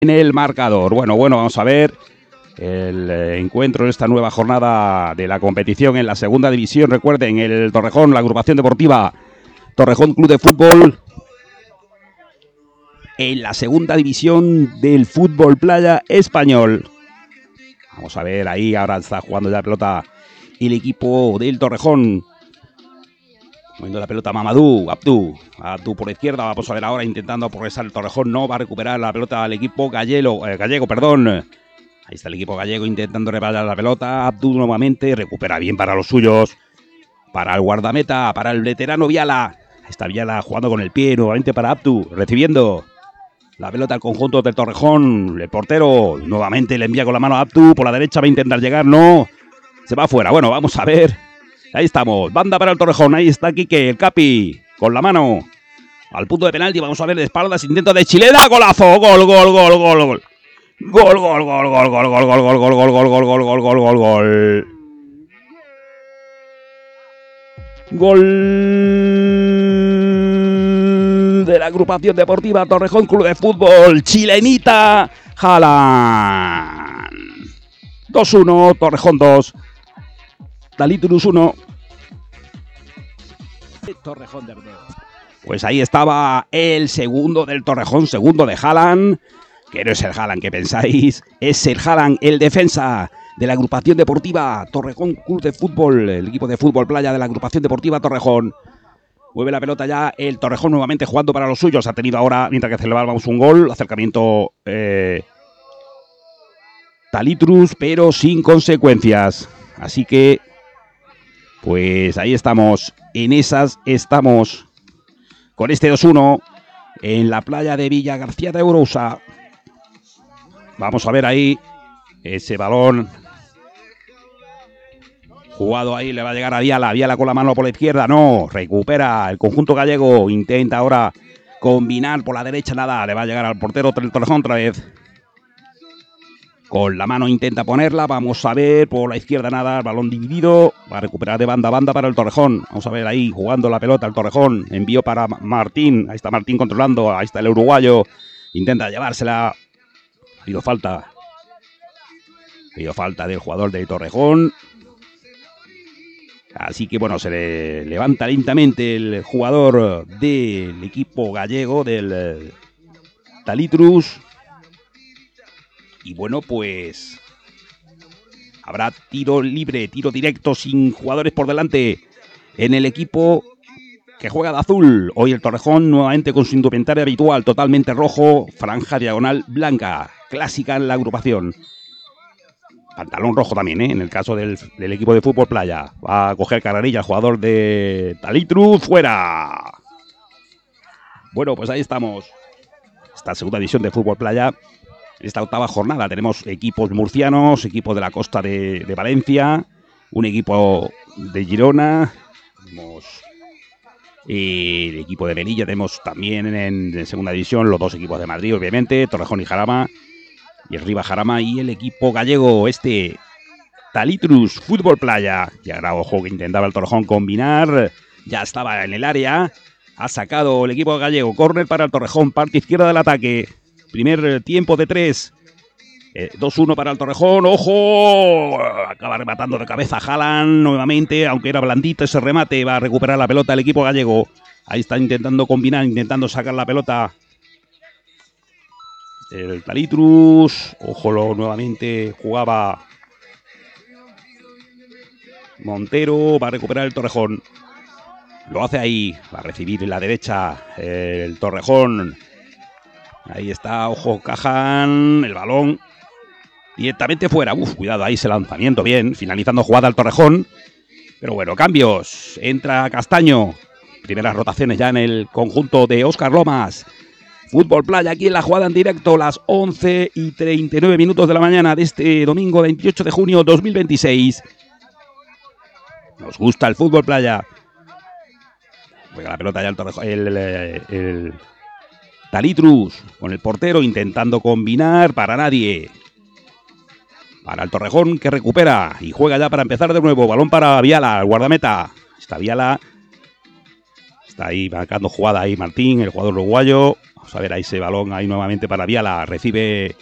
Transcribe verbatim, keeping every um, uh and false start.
en el marcador. Bueno, bueno, vamos a ver el eh, encuentro en esta nueva jornada de la competición en la segunda división. Recuerden, el Torrejón, la agrupación deportiva Torrejón Club de Fútbol, en la segunda división del fútbol playa español. Vamos a ver ahí, ahora está jugando ya la pelota el equipo del Torrejón. Moviendo la pelota Mamadou, Abdú, Abdú por la izquierda. Vamos a ver ahora intentando progresar el Torrejón. No va a recuperar la pelota al equipo gallego, eh, gallego, perdón. Ahí está el equipo gallego intentando reparar la pelota. Abdú nuevamente recupera bien para los suyos. Para el guardameta, para el veterano Viala. Ahí está Viala jugando con el pie nuevamente para Abdú. Recibiendo la pelota al conjunto del Torrejón. El portero nuevamente le envía con la mano a Abdú. Por la derecha va a intentar llegar. No, se va afuera. Bueno, vamos a ver. Ahí estamos, banda para el Torrejón, ahí está Quique, el Capi, con la mano al punto de penalti. Vamos a ver de espaldas, intento de chilena, golazo, gol, gol, gol, gol, gol. Gol, gol, gol, gol, gol, gol, gol, gol, gol, gol, gol, gol, gol, gol, gol, gol, gol. Gol de la agrupación deportiva Torrejón Club de Fútbol, chilenita, Haaland. dos uno, Torrejón dos. Talitrus uno. Torrejón de Ardeo. Pues ahí estaba el segundo del Torrejón, segundo de Haaland, que no es el Haaland que pensáis, es el Haaland, el defensa de la agrupación deportiva Torrejón Club de Fútbol, el equipo de fútbol playa de la agrupación deportiva Torrejón. Mueve la pelota ya el Torrejón nuevamente jugando para los suyos. Ha tenido ahora, mientras que celebrábamos un gol, acercamiento eh, Talitrus, pero sin consecuencias. Así que pues ahí estamos, en esas estamos, con este dos uno, en la playa de Villa García de Ourousa. Vamos a ver ahí, ese balón, jugado ahí, le va a llegar a Viala, Viala con la mano por la izquierda, no, recupera el conjunto gallego, intenta ahora combinar por la derecha, nada, le va a llegar al portero del Torrejón otra vez. Con la mano intenta ponerla, vamos a ver, por la izquierda nada, el balón dividido, va a recuperar de banda a banda para el Torrejón. Vamos a ver ahí, jugando la pelota el Torrejón, envío para Martín, ahí está Martín controlando, ahí está el uruguayo, intenta llevársela, ha habido falta, ha habido falta del jugador del Torrejón. Así que bueno, se le levanta lentamente el jugador del equipo gallego, del Talitrus. Y bueno, pues habrá tiro libre, tiro directo sin jugadores por delante en el equipo que juega de azul. Hoy el Torrejón nuevamente con su indumentaria habitual, totalmente rojo, franja diagonal blanca, clásica en la agrupación. Pantalón rojo también, ¿eh? En el caso del, del equipo de fútbol playa. Va a coger carrerilla el jugador de Talitrus, fuera. Bueno, pues ahí estamos. Esta segunda división de fútbol playa. En esta octava jornada tenemos equipos murcianos, equipos de la costa de, de Valencia, un equipo de Girona, tenemos eh, el equipo de Melilla, tenemos también en, en segunda división los dos equipos de Madrid, obviamente, Torrejón y Jarama, y arriba Jarama, y el equipo gallego, este Talitrus Fútbol Playa. Y ahora, ojo, que intentaba el Torrejón combinar, ya estaba en el área, ha sacado el equipo gallego, córner para el Torrejón, parte izquierda del ataque. Primer tiempo de tres. Eh, dos uno para el Torrejón. ¡Ojo! Acaba rematando de cabeza Haaland nuevamente. Aunque era blandito ese remate. Va a recuperar la pelota el equipo gallego. Ahí está intentando combinar. Intentando sacar la pelota el Talitrus. Ojo, lo, nuevamente jugaba Montero. Va a recuperar el Torrejón. Lo hace ahí. Va a recibir en la derecha eh, el Torrejón. Ahí está, ojo, Cajan, el balón directamente fuera. Uf, cuidado, ahí ese lanzamiento, bien, finalizando jugada al Torrejón. Pero bueno, cambios, entra Castaño. Primeras rotaciones ya en el conjunto de Óscar Lomas. Fútbol Playa, aquí en la jugada en directo, las once y treinta y nueve minutos de la mañana de este domingo veintiocho de junio de dos mil veintiséis. Nos gusta el Fútbol Playa. Juega la pelota ya el Torrejón, el... el, el Talitrus con el portero intentando combinar, para nadie. Para el Torrejón, que recupera y juega ya para empezar de nuevo. Balón para Viala, el guardameta. Está Viala. Está ahí marcando jugada ahí Martín, el jugador uruguayo. Vamos a ver a ese balón ahí nuevamente para Viala. Recibe